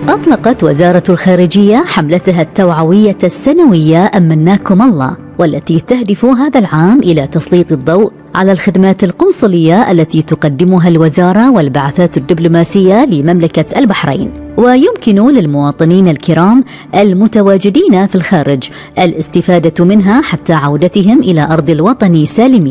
أطلقت وزارة الخارجية حملتها التوعوية السنوية أمناكم الله، والتي تهدف هذا العام إلى تسليط الضوء على الخدمات القنصلية التي تقدمها الوزارة والبعثات الدبلوماسية لمملكة البحرين. ويمكن للمواطنين الكرام المتواجدين في الخارج الاستفادة منها حتى عودتهم إلى أرض الوطن سالمين.